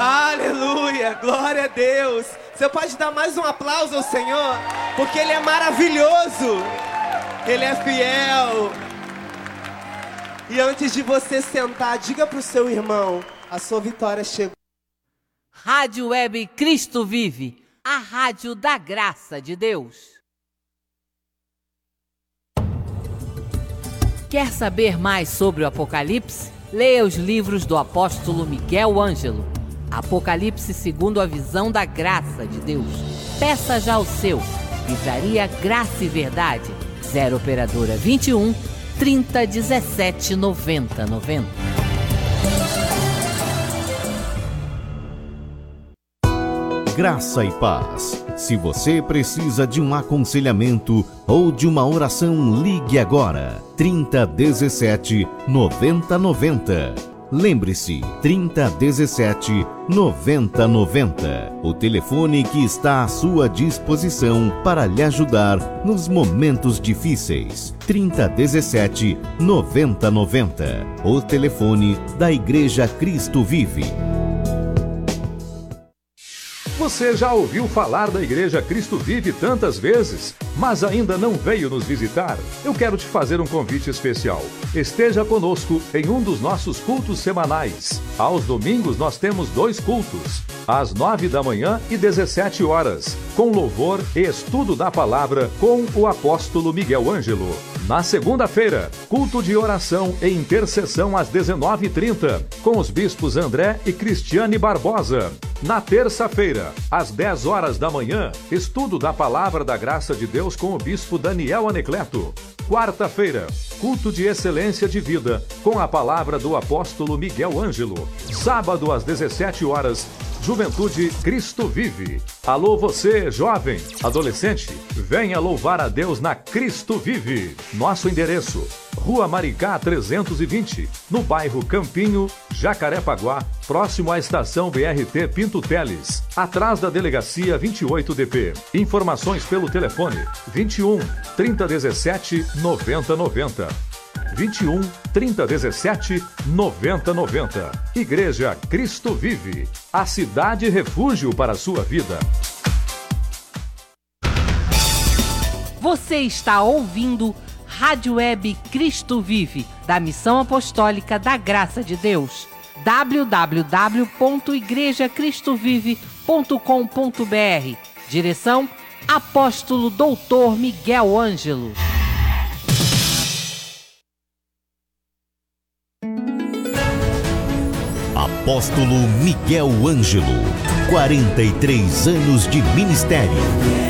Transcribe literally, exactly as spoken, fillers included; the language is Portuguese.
Aleluia, glória a Deus. Você pode dar mais um aplauso ao Senhor, porque Ele é maravilhoso, Ele é fiel. E antes de você sentar, diga pro seu irmão, a sua vitória chegou. Rádio Web Cristo Vive, a rádio da graça de Deus. Quer saber mais sobre o Apocalipse? Leia os livros do apóstolo Miguel Ângelo. Apocalipse segundo a visão da graça de Deus. Peça já o seu. Livraria Graça e Verdade. zero operadora vinte e um, trinta, dezessete, noventa, noventa. Graça e paz. Se você precisa de um aconselhamento ou de uma oração, ligue agora. trinta, dezessete, noventa, noventa. Lembre-se, trinta, dezessete, noventa, noventa. O telefone que está à sua disposição para lhe ajudar nos momentos difíceis. trinta, dezessete, noventa, noventa. O telefone da Igreja Cristo Vive. Você já ouviu falar da Igreja Cristo Vive tantas vezes, mas ainda não veio nos visitar? Eu quero te fazer um convite especial. Esteja conosco em um dos nossos cultos semanais. Aos domingos nós temos dois cultos, às nove da manhã e dezessete horas, com louvor e estudo da palavra com o apóstolo Miguel Ângelo. Na segunda-feira, culto de oração e intercessão às dezenove e trinta, com os bispos André e Cristiane Barbosa. Na terça-feira, às dez horas da manhã, estudo da Palavra da Graça de Deus com o bispo Daniel Anecleto. Quarta-feira, culto de excelência de vida, com a palavra do apóstolo Miguel Ângelo. Sábado, às dezessete horas, Juventude Cristo Vive. Alô você, jovem, adolescente, venha louvar a Deus na Cristo Vive. Nosso endereço, Rua Maricá trezentos e vinte, no bairro Campinho, Jacarepaguá, próximo à estação B R T Pinto Teles, atrás da delegacia vinte e oito D P. Informações pelo telefone vinte e um, trinta, dezessete, noventa, noventa. vinte e um, trinta, dezessete, noventa, noventa. Igreja Cristo Vive, a cidade refúgio para a sua vida. Você está ouvindo Rádio Web Cristo Vive, da Missão Apostólica da Graça de Deus. w w w ponto igreja cristo vive ponto com ponto b r. Direção: Apóstolo Doutor Miguel Ângelo. Apóstolo Miguel Ângelo, quarenta e três anos de ministério.